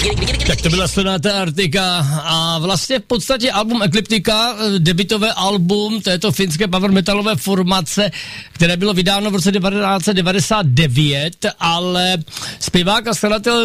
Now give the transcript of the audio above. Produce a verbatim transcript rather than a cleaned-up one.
Tak to byla Sonata Arctica a vlastně v podstatě album Ecliptica, debutové album této finské power metalové formace, které bylo vydáno v roce devatenáct set devadesát devět, ale zpěvák a skladatel